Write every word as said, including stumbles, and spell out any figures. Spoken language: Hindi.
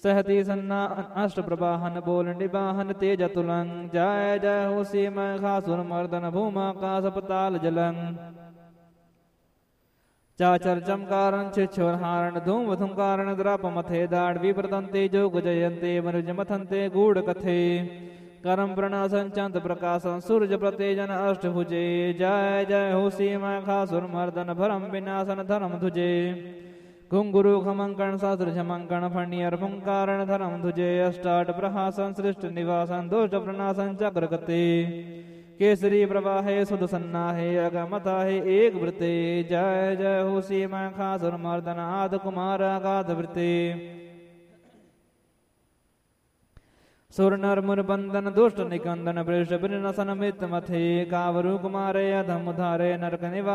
सहती सन्ना अष्ट प्रवाहन बोल निवाहन तेज तुलंग जय जय हो सीम खासुर मर्दन भूमा का सपताल जलंग चाचर चमकारण छिछोर हारण धूम धूम कारण द्राप मथे दाड़ विप्रतंते जोग जयंते मनुज मथंते गूढ़ कथे करम प्रणासन चंद प्रकाशन सूर्य प्रतेजन अष्टभुजे जय जय हो सीमा खासुर मर्दन भरम विनाशन धर्म धुजे घुंगुरु खमंकण शास्त्र झमंकण फणियर फुंकारण धर्म धुजे अष्टाट प्रहासन सृष्ट निवासन दोष प्रणाशन चक्र गते केसरी प्रवाहे सुध सन्नाहे अगमता है एक वृते जय जय हो सीमा खासुर मर्दन आद कुमार अगाध वृते सुर नर मुर बंदन दुष्ट निकंदन पृष्ठ विनसन मित मथे कावरु कुमारे अधम उधारे नरक निवा